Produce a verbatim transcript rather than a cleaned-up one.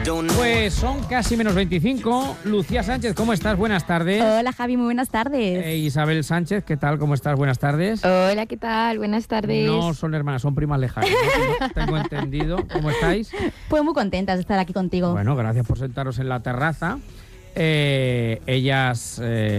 Pues son casi menos veinticinco. Lucía Sánchez, ¿cómo estás? Buenas tardes. Hola Javi, muy buenas tardes. Eh, Isabel Sánchez, ¿qué tal? ¿Cómo estás? Buenas tardes. Hola, ¿qué tal? Buenas tardes. No son hermanas, son primas lejanas, ¿no? Tengo entendido. ¿Cómo estáis? Pues muy contentas de estar aquí contigo. Bueno, gracias por sentaros en la terraza. Eh, ellas... Eh,